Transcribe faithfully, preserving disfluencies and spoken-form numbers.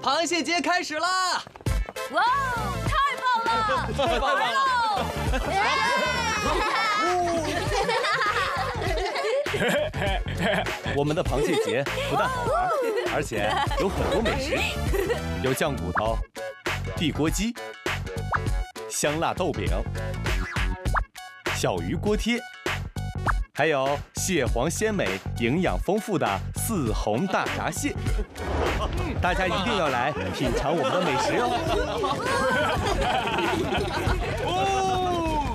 螃蟹节开始啦！ 哇，太棒了！ 太棒了！我们的螃蟹节不但好玩，而且有很多美食，有酱骨头、地锅鸡、香辣豆饼、小鱼锅贴，还有蟹黄鲜美、营养丰富的四红大闸蟹。大家一定要来品尝我们的美食哦！